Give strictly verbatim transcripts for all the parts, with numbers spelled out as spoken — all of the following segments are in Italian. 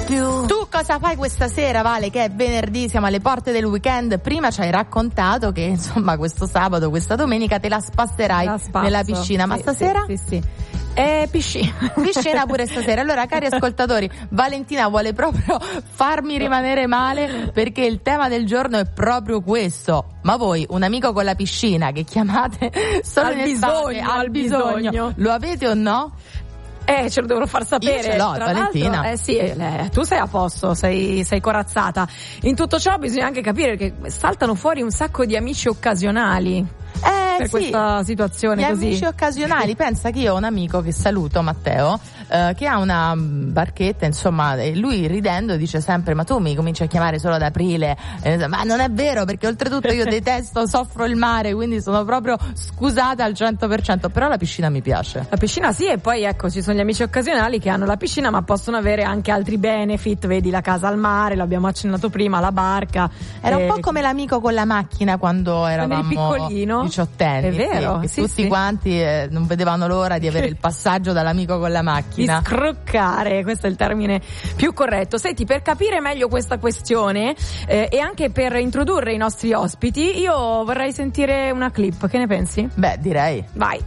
più. Tu cosa fai questa sera, Vale, che è venerdì, siamo alle porte del weekend? Prima ci hai raccontato che insomma questo sabato, questa domenica te la spasserai La spasso, nella piscina, ma sì, stasera? Sì, sì, sì. È piscina. Piscina pure stasera. Allora, cari ascoltatori, Valentina vuole proprio farmi rimanere male perché il tema del giorno è proprio questo. Ma voi, un amico con la piscina che chiamate solo Al in estate, bisogno, al al bisogno, bisogno. lo avete o no? Eh, ce lo devono far sapere. Io ce l'ho, Tra Valentina. l'altro, eh sì, eh, tu sei a posto, sei, sei corazzata. In tutto ciò bisogna anche capire che saltano fuori un sacco di amici occasionali. Eh, per sì. questa situazione Gli così. amici occasionali. Pensa che io ho un amico che saluto, Matteo, eh, che ha una barchetta, insomma, e lui ridendo dice sempre: ma tu mi cominci a chiamare solo ad aprile? Eh, ma non è vero, perché oltretutto io detesto, soffro il mare, quindi sono proprio scusata al cento per cento, però la piscina mi piace. La piscina sì, e poi ecco, ci sono gli amici occasionali che hanno la piscina ma possono avere anche altri benefit, vedi la casa al mare, l'abbiamo accennato prima, la barca. Era eh, un po' come l'amico con la macchina quando eravamo eri piccolino. diciottenni. È vero, sì, che sì, tutti sì. quanti eh, non vedevano l'ora di avere il passaggio dall'amico con la Di macchina. scroccare, questo è il termine più corretto. Senti, per capire meglio questa questione eh, e anche per introdurre i nostri ospiti, io vorrei sentire una clip, che ne pensi? Beh, direi. Vai.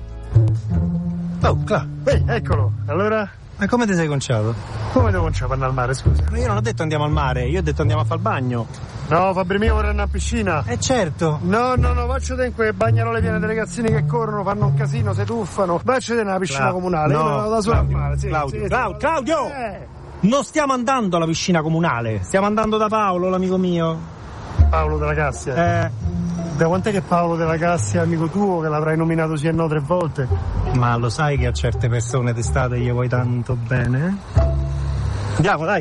Oh, Cla, ehi, eccolo. Allora, Ma come ti sei conciato? come devo cominciare per andare al mare, scusa? Ma io non ho detto andiamo al mare, io ho detto andiamo a fare il bagno. No, Fabri mio, vorrei andare a piscina. Eh certo. No, no, no, faccio te in quei bagnarole piene di ragazzini che corrono, fanno un casino, si tuffano. Faccio te nella piscina Cla- comunale, no, io vado da solo al Claudio, mare, sì, Claudio, sì, sì. Claudio, Claudio! Eh, Non stiamo andando alla piscina comunale, stiamo andando da Paolo, l'amico mio. Paolo della Cassia. Eh, Da quant'è che Paolo della Cassia è amico tuo, che l'avrai nominato sì e no tre volte? ma lo sai che a certe persone d'estate gli vuoi tanto bene? Andiamo, dai.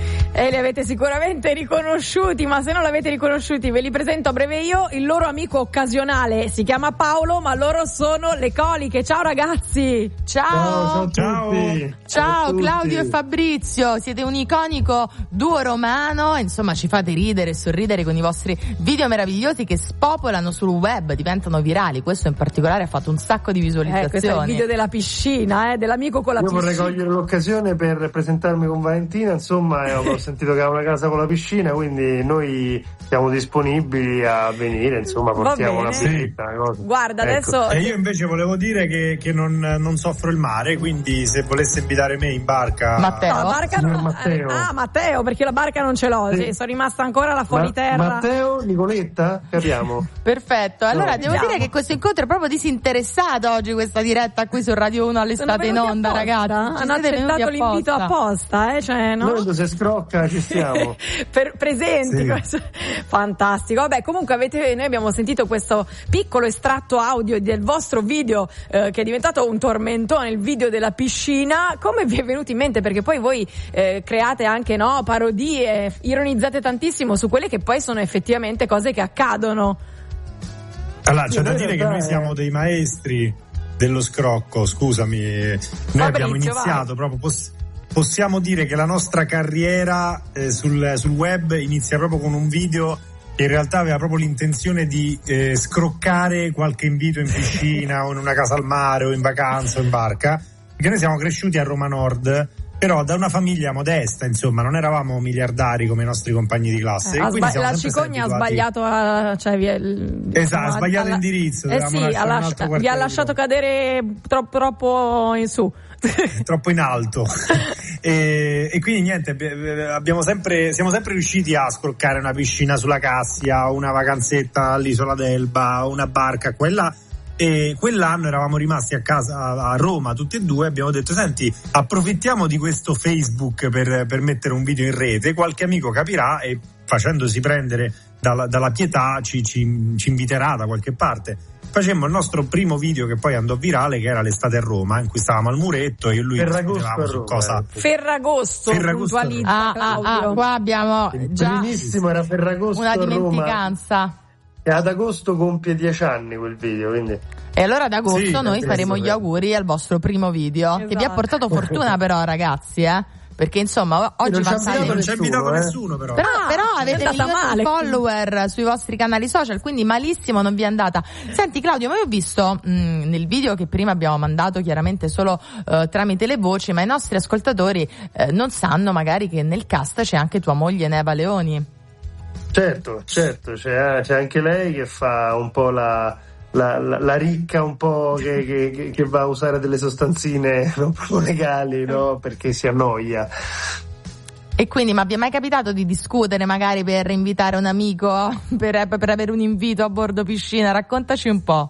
E li avete sicuramente riconosciuti, ma se non l'avete riconosciuti ve li presento a breve io. Il loro amico occasionale si chiama Paolo, ma loro sono le Coliche. Ciao ragazzi! Ciao! Ciao, ciao a tutti. Ciao a tutti. Claudio e Fabrizio, siete un iconico duo romano, insomma ci fate ridere e sorridere con i vostri video meravigliosi che spopolano sul web, diventano virali, questo in particolare ha fatto un sacco di Eh, questo è il visualizzazioni. video della piscina, eh, dell'amico con la Io piscina. vorrei cogliere l'occasione per presentarmi con Valentina, insomma, e ho sentito che ha una casa con la piscina, quindi noi siamo disponibili a venire, insomma, Va portiamo bene. una birretta, una cosa. Guarda, Ecco. adesso E io invece volevo dire che, che non, non soffro il mare, quindi se volesse invitare me in barca... Matteo? No, la barca Signor non... Matteo. Ah, Matteo, perché la barca non ce l'ho, Sì. sì, sono rimasta ancora alla Ma- fuoriterra. Matteo, Nicoletta, capiamo. Perfetto, allora No, devo andiamo. dire che questo incontro è proprio disinteressato oggi, questa diretta qui su Radio uno all'estate Sono in venuti onda, apposta, ragazzi. Ci hanno siete venuti accettato l'invito apposta. apposta, eh, cioè, no? Noi se scrocca ci stiamo. per presenti. Sì. questo- Fantastico. Vabbè, comunque avete, noi abbiamo sentito questo piccolo estratto audio del vostro video eh, che è diventato un tormentone, il video della piscina. Come vi è venuto in mente? Perché poi voi eh, create anche, no, parodie, ironizzate tantissimo su quelle che poi sono effettivamente cose che accadono. Allora, c'è da Noi dire in che noi realtà, siamo eh. dei maestri dello scrocco, scusami. Noi Fabrizio, abbiamo iniziato vai. proprio... poss- possiamo dire che la nostra carriera eh, sul, sul web inizia proprio con un video che in realtà aveva proprio l'intenzione di eh, scroccare qualche invito in piscina o in una casa al mare o in vacanza o in barca, perché noi siamo cresciuti a Roma Nord, però da una famiglia modesta, insomma, non eravamo miliardari come i nostri compagni di classe. Eh, e ha quindi sba- siamo la sempre cicogna ha abituati- sbagliato a, cioè, vi è il- Esatto, ha sbagliato alla- indirizzo, eh dovevamo sì, lasciare ha un lascia- altro vi ha quartiere. lasciato cadere troppo, troppo in su. troppo in alto e, e quindi niente, abbi- abbiamo sempre, siamo sempre riusciti a scroccare una piscina sulla Cassia, una vacanzetta all'isola d'Elba, una barca quella. E quell'anno eravamo rimasti a casa a Roma tutti e due, abbiamo detto senti, approfittiamo di questo Facebook per, per mettere un video in rete, qualche amico capirà e facendosi prendere dalla, dalla pietà ci, ci, ci inviterà da qualche parte. Facemmo il nostro primo video che poi andò virale, che era l'estate a Roma, in cui stavamo al muretto e io e lui Ferragosto discutevamo a su Roma, cosa... eh. Ferragosto, Ferragosto. puntualizza Ah, ah, ah, Claudio. qua abbiamo già Primissimo era Ferragosto una a Roma. dimenticanza. E ad agosto compie dieci anni quel video, quindi... E allora ad agosto Sì, noi sì, faremo sì. gli auguri al vostro primo video, che vi ha Esatto. portato fortuna però, ragazzi, eh? perché insomma oggi non va c'è non nessuno, c'è invitato eh. nessuno però. Però, Ah, però è avete andata milioni male, di follower sui vostri canali social, quindi malissimo non vi è andata. Senti Claudio, ma io ho visto mh, nel video che prima abbiamo mandato chiaramente solo uh, tramite le voci, ma i nostri ascoltatori uh, non sanno magari che nel cast c'è anche tua moglie Neva Leoni. Certo, certo, c'è, c'è anche lei che fa un po' la, la, la, la ricca, un po' che, che, che va a usare delle sostanzine non proprio legali, no? Perché si annoia. E quindi, ma vi è mai capitato di discutere magari per invitare un amico, per, per avere un invito a bordo piscina? Raccontaci un po'.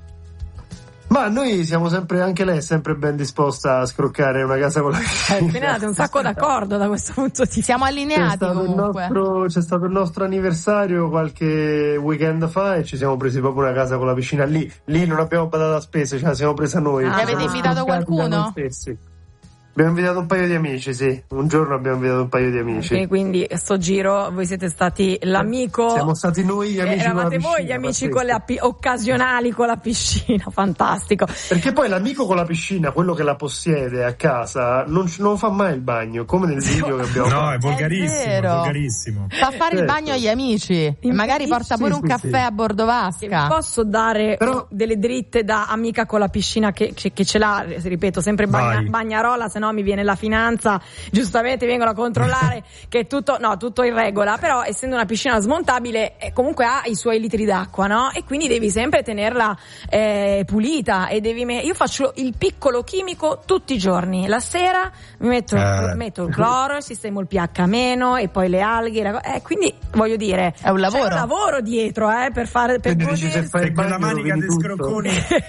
Ma noi siamo sempre, anche lei è sempre ben disposta a scroccare una casa con la piscina. Quindi andate un sacco d'accordo da questo punto di vista. Siamo C'è allineati stato, il comunque. nostro, c'è stato il nostro anniversario qualche weekend fa e ci siamo presi proprio una casa con la piscina. Lì, lì non abbiamo badato a spese, ce la siamo presa noi. Ah, Ci avete siamo invitato scroccati qualcuno? da noi stessi. Abbiamo invitato un paio di amici, sì. Un giorno abbiamo invitato un paio di amici. E quindi sto giro voi siete stati l'amico. Siamo stati noi gli amici Eh, con la eravate piscina. voi gli amici pazzesco. con la pi- occasionali con la piscina, fantastico. Perché poi l'amico con la piscina, quello che la possiede a casa, non, non fa mai il bagno, come nel video che abbiamo No, fatto. è volgarissimo, è vero. volgarissimo. Fa fare il Certo. bagno agli amici e magari porta Sì, pure sì, un caffè sì. a bordo Che vi vasca. posso dare Però- delle dritte da amica con la piscina che, che, che ce l'ha, ripeto, sempre bagna, Vai. bagnarola, se no mi viene la finanza, giustamente vengono a controllare che è tutto, no, tutto in regola, però essendo una piscina smontabile eh, comunque ha i suoi litri d'acqua, no? E quindi devi sempre tenerla eh, pulita e devi me- io faccio il piccolo chimico tutti i giorni, la sera mi metto, Eh. metto il cloro, sistemo il pH meno e poi le alghe, la- eh, quindi voglio dire È un lavoro. c'è un lavoro dietro eh, per fare per Quindi dici, se godersi. fai Per il quella bagno manica rovini di tutto. scrocconi,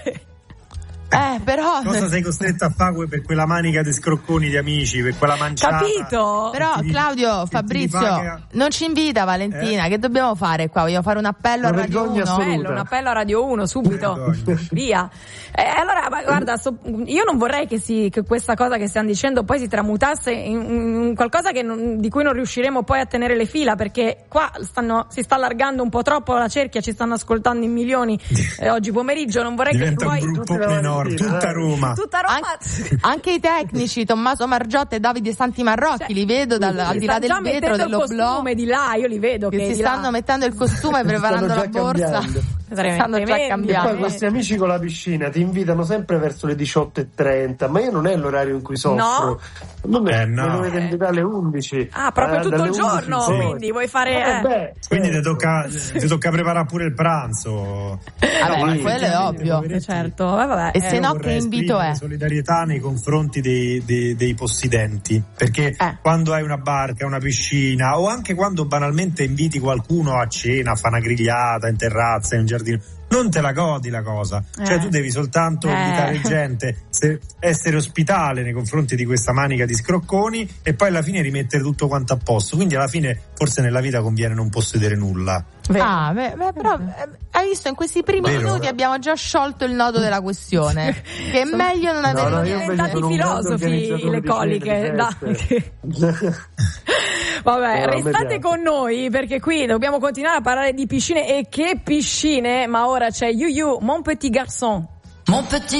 Eh, però cosa sei costretto a fare per quella manica di scrocconi di amici, per quella manciata? Capito? Però Che ti- Claudio, che ti Fabrizio, ripaga- non ci invita Valentina, che dobbiamo fare qua? Vogliamo fare un appello Una a Radio vergogna uno? assoluta. Bello, un appello a Radio uno subito, Vergogna. via. Eh, allora, ma guarda, so- io non vorrei che, si, che questa cosa che stiamo dicendo poi si tramutasse in, in qualcosa che non- di cui non riusciremo poi a tenere le fila, perché qua stanno, si sta allargando un po' troppo la cerchia, ci stanno ascoltando in milioni eh, oggi pomeriggio, non vorrei Diventa che un poi gruppo enorme, tutta Roma. tutta Roma Anche, anche i tecnici, Tommaso Margiotta e Davide Santi Marrocchi, Cioè, li vedo dal, al di là sta del già vetro, mettendo il dell'oblò, costume di là, io li vedo che che si di là. stanno mettendo il costume e preparando Stanno la già borsa. cambiando. Stanno già Tremendo. E cambiando. poi questi amici con la piscina ti invitano sempre verso le diciotto e trenta, ma io non è l'orario in cui soffro. Non me, Eh, no. mi dovete invitare alle undici. Ah, proprio Eh, tutto dalle il undici giorno, in poi. quindi vuoi fare... Eh, eh. beh, Quindi ti certo. tocca, ti tocca preparare pure il pranzo. Vabbè, ma ma quello è ovvio. poveretti. Certo, vabbè, vabbè. E se eh. no, Vorrei che invito esprimere è? solidarietà nei confronti dei, dei, dei possidenti, perché Eh. quando hai una barca, una piscina, o anche quando banalmente inviti qualcuno a cena, a fare una grigliata in terrazza, in giardino, non te la godi la cosa, Eh. cioè tu devi soltanto Eh. invitare gente, se- essere ospitale nei confronti di questa manica di scrocconi e poi alla fine rimettere tutto quanto a posto, quindi alla fine forse nella vita conviene non possedere nulla. Vero. Ah, beh, beh, però eh, hai visto, in questi primi Vero. minuti abbiamo già sciolto il nodo della questione, che è meglio non No, avere no, niente. io invece diventati sono un grande filosofi organizzatore le di coliche, cene, di dai. feste. Vabbè, No, a me restate piace. con noi perché qui dobbiamo continuare a parlare di piscine, e che piscine, ma ora c'è You You, Mon Petit Garçon. Mon petit